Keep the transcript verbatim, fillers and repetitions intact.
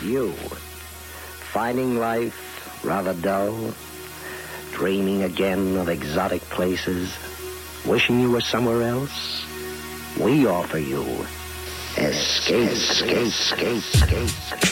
you. Finding life rather dull, dreaming again of exotic places, wishing you were somewhere else? We offer you escape, escape, escape, escape, escape.